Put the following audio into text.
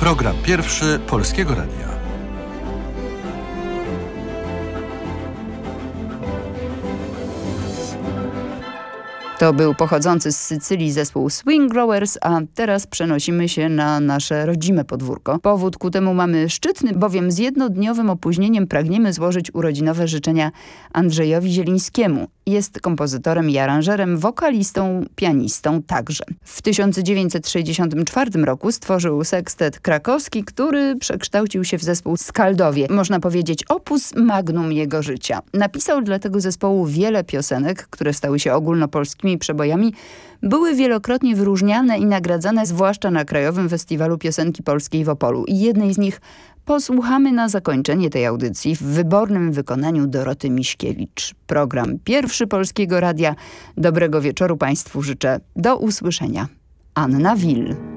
Program pierwszy Polskiego Radia. To był pochodzący z Sycylii zespół Swing Growers, a teraz przenosimy się na nasze rodzime podwórko. Powód ku temu mamy szczytny, bowiem z jednodniowym opóźnieniem pragniemy złożyć urodzinowe życzenia Andrzejowi Zielińskiemu. Jest kompozytorem i aranżerem, wokalistą, pianistą także. W 1964 roku stworzył sekstet krakowski, który przekształcił się w zespół Skaldowie. Można powiedzieć opus magnum jego życia. Napisał dla tego zespołu wiele piosenek, które stały się ogólnopolskimi przebojami, były wielokrotnie wyróżniane i nagradzane, zwłaszcza na Krajowym Festiwalu Piosenki Polskiej w Opolu. I jednej z nich posłuchamy na zakończenie tej audycji w wybornym wykonaniu Doroty Miśkiewicz. Program pierwszy Polskiego Radia. Dobrego wieczoru Państwu życzę. Do usłyszenia. Anna Wil.